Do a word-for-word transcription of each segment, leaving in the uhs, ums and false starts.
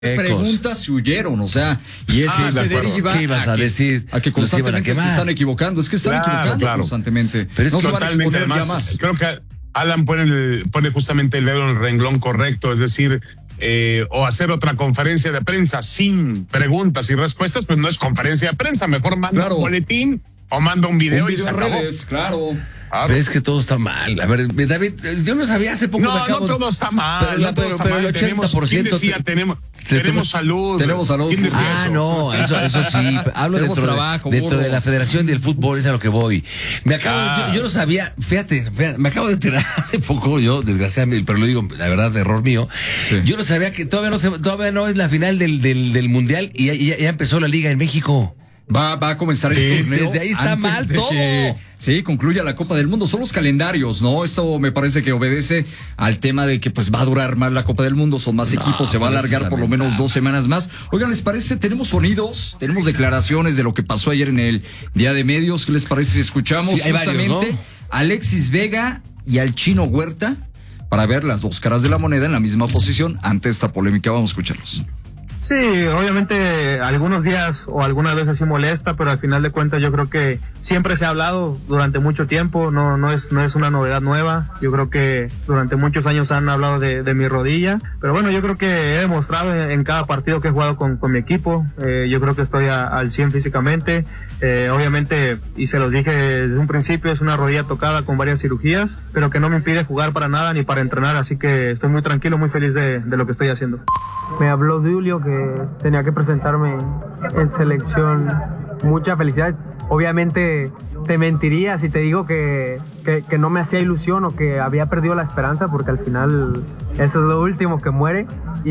preguntas se huyeron, o sea, y eso ah, se de deriva ¿Qué ibas a, a que, decir? a que constantemente se están equivocando, es que están claro, equivocando claro. constantemente. Pero es no que se van a exponer además, ya más. Creo que Alan pone, el, pone justamente el dedo en el renglón correcto, es decir, eh, o hacer otra conferencia de prensa sin preguntas y respuestas, pues no es conferencia de prensa, mejor manda Claro. un boletín o manda un video, Un video y se en acabó. redes, claro. Claro. Pero es que todo está mal. A ver, David, yo no sabía hace poco. No, me acabo no de- todo está mal. Pero, no todo pero, está pero mal. el ochenta por ciento. Tenemos, ¿quién decía? tenemos te- tenemos te- salud. tenemos salud. ¿Quién decía Ah, eso? no, eso, eso sí. Hablo Tenemos dentro, trabajo, de, dentro burro. de la Federación del Fútbol, es a lo que voy. Me acabo, Ah. yo, yo no sabía, fíjate, fíjate, me acabo de enterar hace poco, yo, desgraciadamente, pero lo digo, la verdad, de error mío. Sí. Yo no sabía que todavía no se, todavía no es la final del, del, del Mundial y ya, ya, ya empezó la liga en México. Va, va a comenzar el Desde- torneo. desde ahí está antes mal de todo. que, sí, concluya la Copa del Mundo. Son los calendarios, ¿no? Esto me parece que obedece al tema de que pues va a durar más la Copa del Mundo, son más No, equipos, se va a pero eso alargar es por lo menos lamentable. dos semanas más. Oigan, ¿les parece? Tenemos sonidos, tenemos declaraciones de lo que pasó ayer en el Día de Medios. ¿Qué les parece si escuchamos Sí, hay varios, justamente ¿no? a Alexis Vega y al Chino Huerta para ver las dos caras de la moneda en la misma posición ante esta polémica? Vamos a escucharlos. Sí, obviamente algunos días o algunas veces sí molesta, pero al final de cuentas yo creo que siempre se ha hablado durante mucho tiempo, no no es no es una novedad nueva. Yo creo que durante muchos años han hablado de, de mi rodilla, pero bueno, yo creo que he demostrado en, en cada partido que he jugado con, con mi equipo, eh, yo creo que estoy a, al cien físicamente, eh, obviamente, y se los dije desde un principio, es una rodilla tocada con varias cirugías, pero que no me impide jugar para nada ni para entrenar, así que estoy muy tranquilo, muy feliz de, de lo que estoy haciendo. Me habló Julio que tenía que presentarme en selección. Mucha felicidad. Obviamente te mentiría si te digo que, que, que no me hacía ilusión o que había perdido la esperanza, porque al final eso es lo último que muere.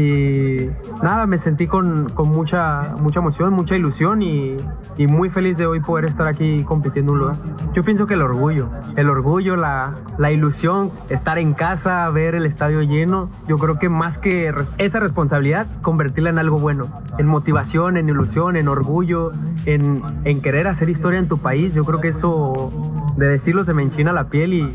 Y nada, me sentí con, con mucha, mucha emoción, mucha ilusión y, y muy feliz de hoy poder estar aquí compitiendo un lugar. Yo pienso que el orgullo, el orgullo, la, la ilusión, estar en casa, ver el estadio lleno, yo creo que más que res- esa responsabilidad, convertirla en algo bueno, en motivación, en ilusión, en orgullo, en, en querer hacer historia en tu país. Yo creo que eso, de decirlo, se me enchina la piel y...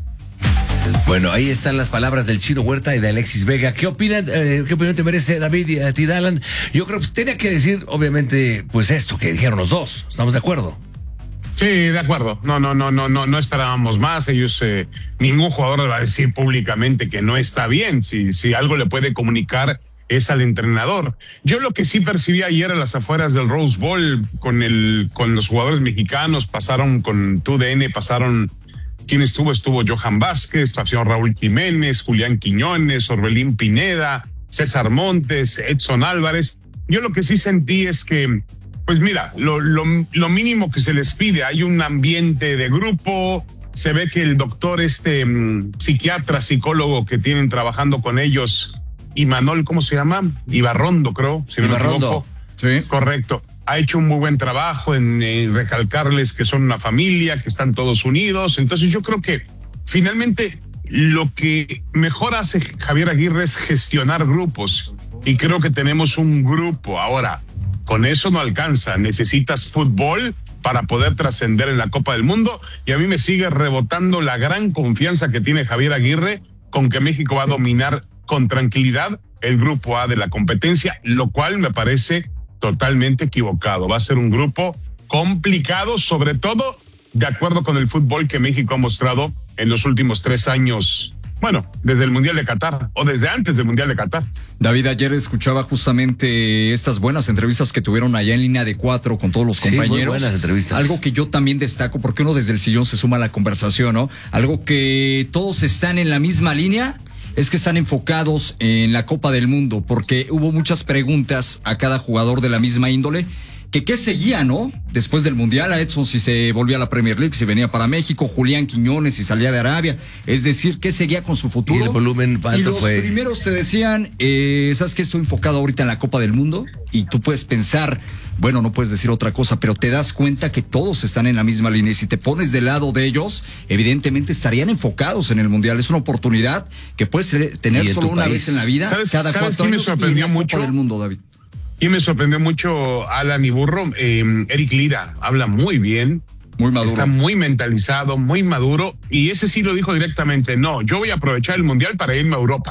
Bueno, ahí están las palabras del Chino Huerta y de Alexis Vega. ¿Qué opinan, eh, qué opinión te merece, David, y a ti, Alan? Yo creo que tenía que decir, obviamente, pues esto que dijeron los dos. ¿Estamos de acuerdo? Sí, de acuerdo. No, no, no, no, no, no esperábamos más. Ellos, eh, ningún jugador va a decir públicamente que no está bien. Si, si algo le puede comunicar es al entrenador. Yo lo que sí percibí ayer a las afueras del Rose Bowl con el, con los jugadores mexicanos, pasaron con T U D N, pasaron. ¿Quién estuvo? Estuvo Johan Vázquez, pasó Raúl Jiménez, Julián Quiñones, Orbelín Pineda, César Montes, Edson Álvarez. Yo lo que sí sentí es que, pues mira, lo, lo, lo mínimo que se les pide, hay un ambiente de grupo, se ve que el doctor, este um, psiquiatra, psicólogo que tienen trabajando con ellos, Imanol, ¿cómo se llama? Ibarrondo, creo, si no me Ibarrondo. equivoco. Sí. Correcto. Ha hecho un muy buen trabajo en, en recalcarles que son una familia, que están todos unidos. Entonces yo creo que finalmente lo que mejor hace Javier Aguirre es gestionar grupos. Y creo que tenemos un grupo. Ahora, con eso no alcanza. Necesitas fútbol para poder trascender en la Copa del Mundo. Y a mí me sigue rebotando la gran confianza que tiene Javier Aguirre con que México va a dominar con tranquilidad el grupo A de la competencia, lo cual me parece totalmente equivocado. Va a ser un grupo complicado, sobre todo de acuerdo con el fútbol que México ha mostrado en los últimos tres años. Bueno, desde el Mundial de Qatar o desde antes del Mundial de Qatar. David, ayer escuchaba justamente estas buenas entrevistas que tuvieron allá en Línea de Cuatro con todos los Sí, muy compañeros. buenas entrevistas. Algo que yo también destaco, porque uno desde el sillón se suma a la conversación, ¿no? Algo que todos están en la misma línea, es que están enfocados en la Copa del Mundo, porque hubo muchas preguntas a cada jugador de la misma índole, que qué seguía, ¿no? Después del Mundial, a Edson si se volvía a la Premier League, si venía para México, Julián Quiñones si salía de Arabia, es decir, qué seguía con su futuro. Y el volumen alto Y los fue... primeros te decían, eh, ¿sabes qué? Estoy enfocado ahorita en la Copa del Mundo, y tú puedes pensar, bueno, no puedes decir otra cosa, pero te das cuenta que todos están en la misma línea, y si te pones del lado de ellos, evidentemente estarían enfocados en el Mundial. Es una oportunidad que puedes tener Y en solo tu una país. vez en la vida, ¿Sabes- cada sabes cuatro quién me años, sorprendió y en la mucho? Copa del Mundo, David. Y me sorprendió mucho Alan y Burro. Eh, Eric Lira habla muy bien. Muy maduro. Está muy mentalizado, muy maduro. Y ese sí lo dijo directamente. No, yo voy a aprovechar el Mundial para irme a Europa.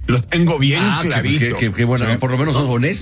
Lo tengo bien Ah, que, pues, clarito. que, que, que bueno, Sí. por lo menos sos honesto.